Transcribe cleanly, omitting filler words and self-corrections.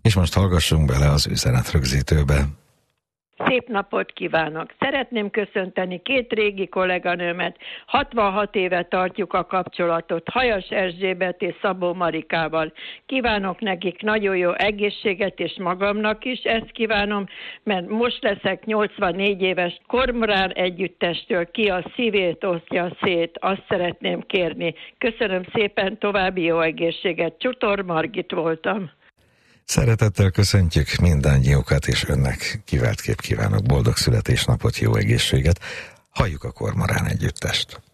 és most hallgassunk bele az üzenetrögzítőbe. Szép napot kívánok! Szeretném köszönteni két régi kolléganőmet. 66 éve tartjuk a kapcsolatot, Hajas Erzsébet és Szabó Marikával. Kívánok nekik nagyon jó egészséget, és magamnak is ezt kívánom, mert most leszek 84 éves. Kormorán együttestől ki a szívét osztja szét, azt szeretném kérni. Köszönöm szépen, további jó egészséget. Csutor Margit voltam. Szeretettel köszöntjük mindannyiukat, és önnek kiváltképp kívánok boldog születésnapot, jó egészséget. Halljuk a Kormorán együttest.